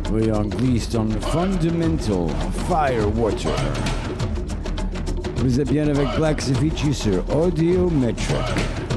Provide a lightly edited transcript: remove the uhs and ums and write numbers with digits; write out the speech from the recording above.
Oui, on glisse dans le Fundamental Firewater. Vous êtes bien avec Black Ceviche sur Audiometric.